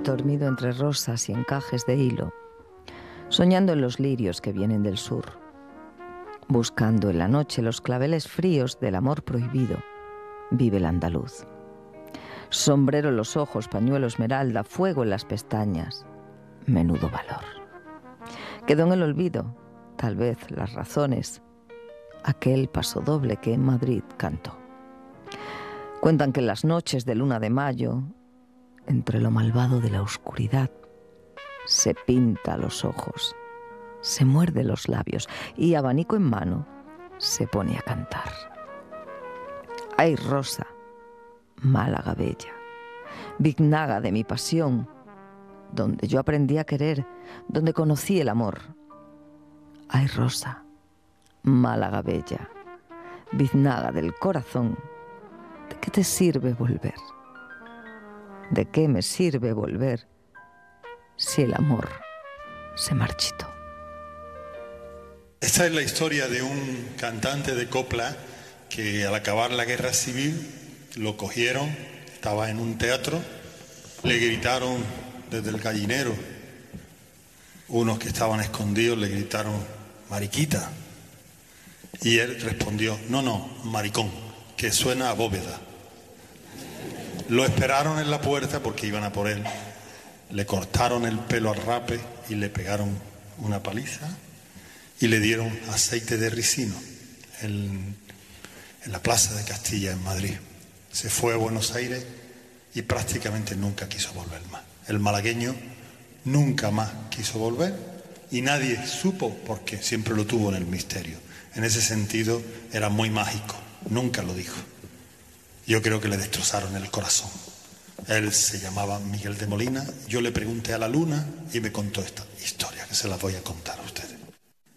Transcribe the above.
dormido entre rosas y encajes de hilo, soñando en los lirios que vienen del sur, buscando en la noche los claveles fríos del amor prohibido, vive el andaluz. Sombrero en los ojos, pañuelo esmeralda, fuego en las pestañas, menudo valor. Quedó en el olvido, tal vez las razones, aquel pasodoble que en Madrid cantó. Cuentan que en las noches de luna de mayo, entre lo malvado de la oscuridad, se pinta los ojos, se muerde los labios y, abanico en mano, se pone a cantar. Ay, Rosa, Málaga bella, biznaga de mi pasión, donde yo aprendí a querer, donde conocí el amor. Ay, Rosa, Málaga bella, biznaga del corazón, ¿de qué te sirve volver? ¿De qué me sirve volver si el amor se marchitó? Esta es la historia de un cantante de copla que al acabar la guerra civil lo cogieron, estaba en un teatro, le gritaron desde el gallinero, unos que estaban escondidos le gritaron mariquita, y él respondió no, maricón, que suena a bóveda. Lo esperaron en la puerta porque iban a por él, le cortaron el pelo al rape y le pegaron una paliza y le dieron aceite de ricino en la Plaza de Castilla en Madrid. Se fue a Buenos Aires y prácticamente nunca quiso volver más. El malagueño nunca más quiso volver y nadie supo por qué, siempre lo tuvo en el misterio. En ese sentido era muy mágico, nunca lo dijo. Yo creo que le destrozaron el corazón. Él se llamaba Miguel de Molina. Yo le pregunté a la luna y me contó esta historia que se la voy a contar a ustedes.